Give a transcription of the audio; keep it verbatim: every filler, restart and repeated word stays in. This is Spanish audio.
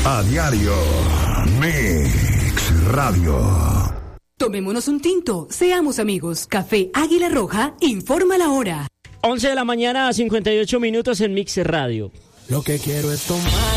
A diario. Mix Radio. Tomémonos un tinto, seamos amigos. Café Águila Roja informa la hora. once de la mañana, cincuenta y ocho minutos en Mix Radio. Lo que quiero es tomar